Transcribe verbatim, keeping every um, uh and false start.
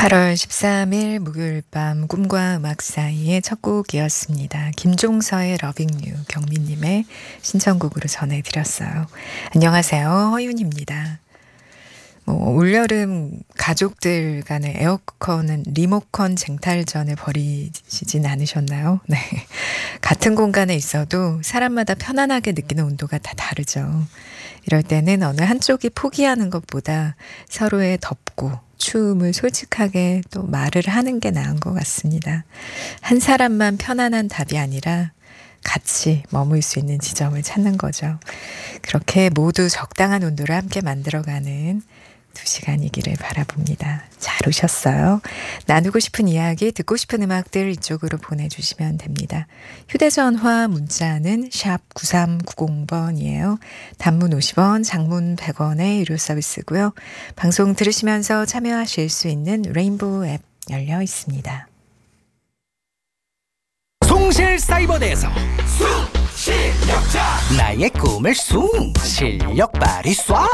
팔월 십삼일 목요일 밤 꿈과 음악 사이의 첫 곡이었습니다. 김종서의 러빙 유 경민님의 신청곡으로 전해드렸어요. 안녕하세요. 허윤입니다. 뭐 올여름 가족들 간의 에어컨은 리모컨 쟁탈전을 벌이시진 않으셨나요? 네. 같은 공간에 있어도 사람마다 편안하게 느끼는 온도가 다 다르죠. 이럴 때는 어느 한쪽이 포기하는 것보다 서로의 덥고 추움을 솔직하게 또 말을 하는 게 나은 것 같습니다. 한 사람만 편안한 답이 아니라 같이 머물 수 있는 지점을 찾는 거죠. 그렇게 모두 적당한 온도를 함께 만들어가는 두 시간이기를 바라봅니다. 잘 오셨어요. 나누고 싶은 이야기, 듣고 싶은 음악들 이쪽으로 보내주시면 됩니다. 휴대전화 문자는 샵 구삼구공번이에요. 단문 오십 원, 장문 백 원의 유료 서비스고요. 방송 들으시면서 참여하실 수 있는 레인보우 앱 열려 있습니다. 송실사이버대에서 숭 실력자 나의 꿈을 숭 실력 발휘 쏴